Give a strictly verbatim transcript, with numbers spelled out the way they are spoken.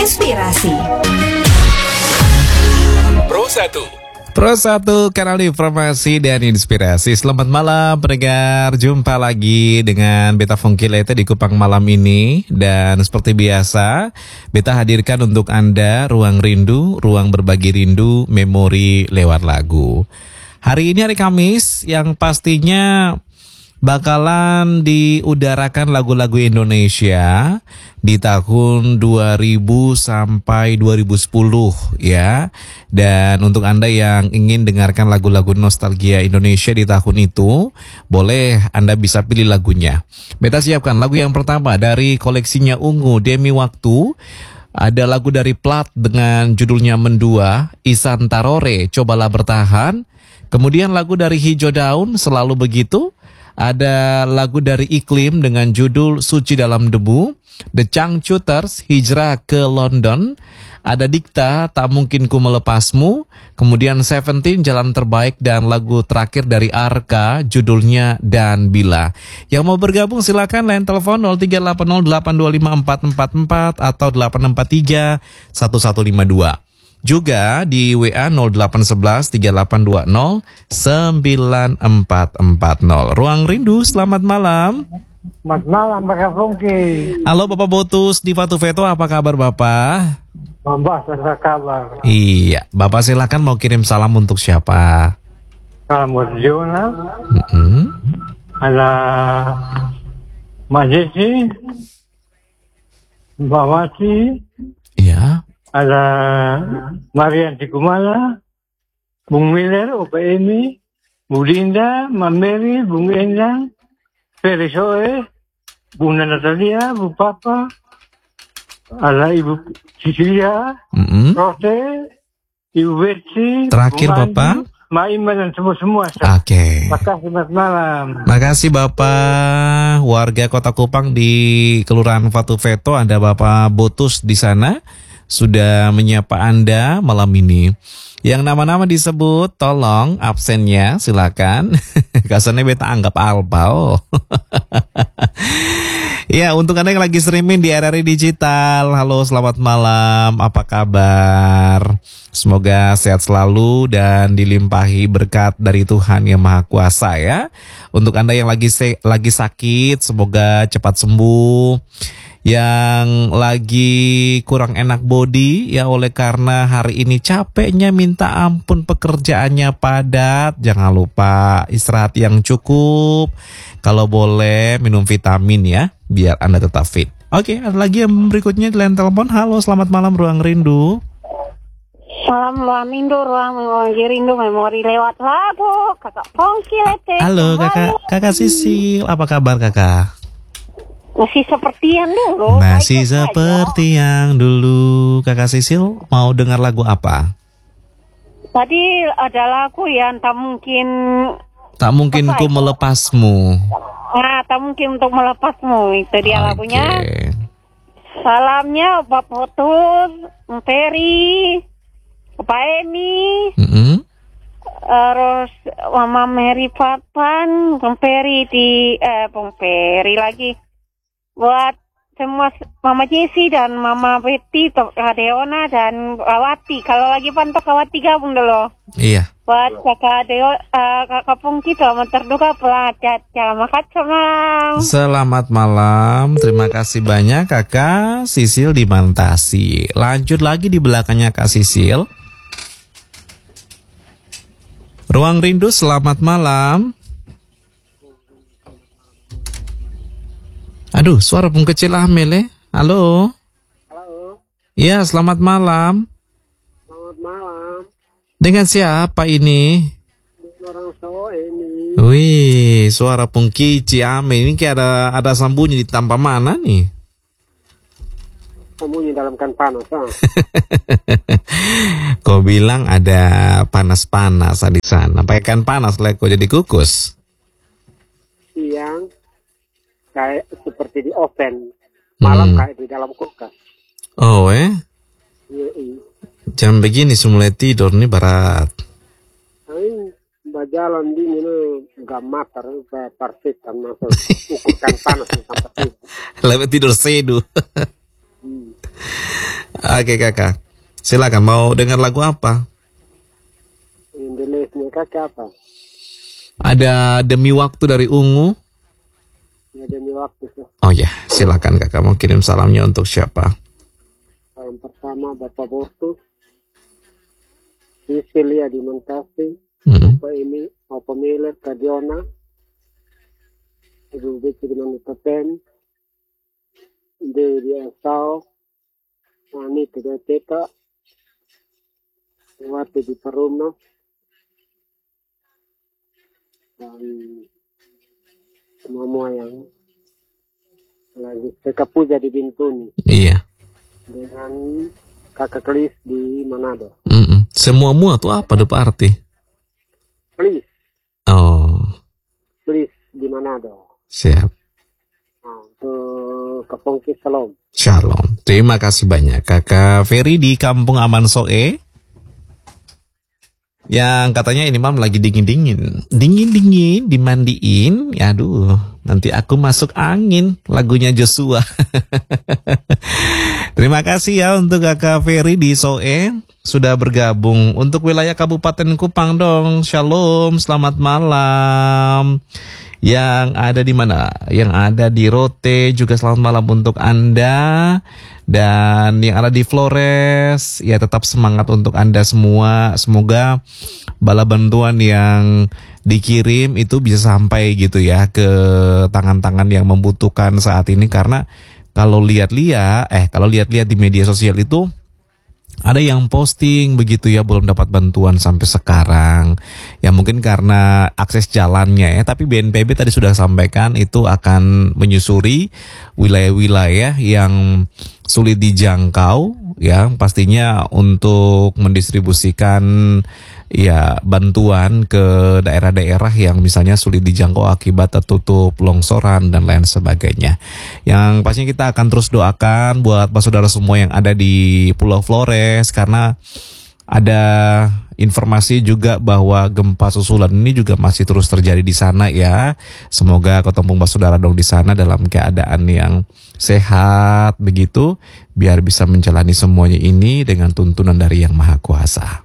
Inspirasi Pro satu Pro satu kanal informasi dan inspirasi. Selamat malam pendengar, jumpa lagi dengan Beta Fongkilete di Kupang malam ini. Dan seperti biasa, Beta hadirkan untuk Anda ruang rindu, ruang berbagi rindu, memori lewat lagu. Hari ini hari Kamis yang pastinya bakalan diudarakan lagu-lagu Indonesia di tahun dua ribu sampai dua ribu sepuluh ya. Dan untuk Anda yang ingin dengarkan lagu-lagu nostalgia Indonesia di tahun itu, boleh Anda bisa pilih lagunya. Beta siapkan lagu yang pertama dari koleksinya Ungu, Demi Waktu. Ada lagu dari Plat dengan judulnya Mendua, Isan Tarore, Cobalah Bertahan. Kemudian lagu dari Hijau Daun, Selalu Begitu. Ada lagu dari Iklim dengan judul Suci Dalam Debu. The Changcuters, Hijrah ke London. Ada Dikta, Tak Mungkin Ku Melepasmu. Kemudian Seventeen, Jalan Terbaik. Dan lagu terakhir dari Arka, judulnya Dan Bila. Yang mau bergabung silakan line telepon nol tiga delapan nol delapan dua lima empat empat empat atau delapan empat tiga satu satu lima dua. Juga di W A nol delapan satu satu tiga delapan dua nol sembilan empat empat nol. Ruang Rindu, selamat malam. Selamat malam Pak Fongki. Halo Bapak Botus di Fatu Veto, apa kabar Bapak? Mbak, apa kabar? Iya, Bapak silakan mau kirim salam untuk siapa? Salam buat Jona. Mm-hmm. Ada Mbak Jesi, Mbak Wati. Iya. Ada Marian Tikumala, Bung Miller, Opa Emi, Bu Linda, Mbak Mary, Bung Endang, Ferry Soe, Bung Natalia, Bu Papa, ada Ibu Cecilia, Mm-hmm. Rote, Ibu Betsy, Terakhir Bung Bapak. Andi, Mbak Ima dan semua-semua. Oke. Okay. Terima kasih, selamat malam. Makasih Bapak. Warga Kota Kupang di Kelurahan Fatu Veto, ada Bapak Botus di sana. Sudah menyapa Anda malam ini. Yang nama-nama disebut, tolong absennya silakan. Kasarnya beta anggap albal. Ya, untuk Anda yang lagi streaming di R R I Digital, halo selamat malam, apa kabar? Semoga sehat selalu dan dilimpahi berkat dari Tuhan Yang Maha Kuasa ya. Untuk Anda yang lagi se- lagi sakit, semoga cepat sembuh. Yang lagi kurang enak body ya oleh karena hari ini capeknya minta ampun, pekerjaannya padat, jangan lupa istirahat yang cukup. Kalau boleh minum vitamin ya biar Anda tetap fit. Oke, ada lagi yang berikutnya di line telepon. Halo, selamat malam Ruang Rindu. Salam Ruang Rindu, Ruang Memori Rindu, memori lewat lagu. Kakak Fongkilete. Halo kakak, kakak Sisil, apa kabar kakak? Masih seperti yang dulu. Masih baik-baik seperti aja. yang dulu. Kakak Sisil mau dengar lagu apa? Tadi ada lagu yang tak mungkin. Tak mungkin Apa ku itu? melepasmu. Nah, tak mungkin untuk melepasmu. Itu dia Oke. lagunya. Salamnya Bapak Putus, Peri, Bapak Emi, Mm-mm. terus Mama Mary Papan, Bang Peri di eh Bang Peri lagi. Buat semua Mama Jesi dan Mama Betty, Kak Deona dan Awati. Kalau lagi pantok Awati gabung dulu. Iya. Buat Kakak Deo, uh, Kakak Pungki selamat terduga pelajar. Selamat malam. Selamat malam. Terima kasih banyak kakak Sisil di Mantasi. Lanjut lagi di belakangnya Kak Sisil. Ruang Rindu, selamat malam. Aduh, suara pun kecil Amel ya. Halo. Halo, Iya, selamat malam. selamat malam. Dengan siapa ini? Orang Soe ini. Wih, suara Pungki Ciame ini kayak ada ada sambunyi di tanpa mana nih? Sembunyi dalam kan panas, ah. Kau bilang ada panas-panas di sana. Pakai kan panas lah kau jadi kukus. Siang kayak seperti di oven, malam Hmm. kayak di dalam kulkas. Oh eh, Iya, iya. jam begini mulai tidur nih berat. Ay, berjalan di mana nggak mater, persikan masuk ukurkan panas sampai tidur. Lebih tidur sedu. Hmm. Oke kakak, silakan mau dengar lagu apa? Indonesia kakak apa? Ada Demi Waktu dari Ungu. Ya demi waktu sih. Oh ya, silakan kakak mau kirim salamnya untuk siapa? Yang pertama Bapak Bortu, Sisilia di Mentasi, Hmm. Bapak ini, Bapak Miller, Kadiona, Ibu Bici di Manitapen, Dewi Asau, Ani Tidak Teta, Wati di Perumno, dan semua yang lagi Seka Puja di Bintuni, Iya. dengan Kakak Klis di Manado. Mm-mm. Semua mua tuh apa tuh Pak Arti? Klis, Oh, Klis di Manado. siap. Nah, untuk Kapongki Salam. Shalom. Terima kasih banyak kakak Ferry di Kampung Aman Soe. Yang katanya ini malam lagi dingin-dingin. Dingin-dingin, dimandiin. Aduh, nanti aku masuk angin. Lagunya Joshua. Terima kasih ya untuk kakak Ferry di Soe. Sudah bergabung. Untuk wilayah Kabupaten Kupang dong. Shalom, selamat malam. Yang ada di mana? Yang ada di Rote juga selamat malam untuk Anda. Dan yang ada di Flores, ya tetap semangat untuk Anda semua. Semoga bala bantuan yang dikirim itu bisa sampai gitu ya ke tangan-tangan yang membutuhkan saat ini. Karena kalau lihat-lihat, eh kalau lihat-lihat di media sosial itu ada yang posting begitu ya belum dapat bantuan sampai sekarang. Ya mungkin karena akses jalannya ya. Tapi B N P B tadi sudah sampaikan itu akan menyusuri wilayah-wilayah yang sulit dijangkau ya. Pastinya untuk mendistribusikan ya bantuan ke daerah-daerah yang misalnya sulit dijangkau akibat tertutup longsoran dan lain sebagainya. Yang pastinya kita akan terus doakan buat saudara semua yang ada di Pulau Flores karena ada informasi juga bahwa gempa susulan ini juga masih terus terjadi di sana ya. Semoga ketemu saudara dong di sana dalam keadaan yang sehat begitu biar bisa menjalani semuanya ini dengan tuntunan dari Yang Maha Kuasa.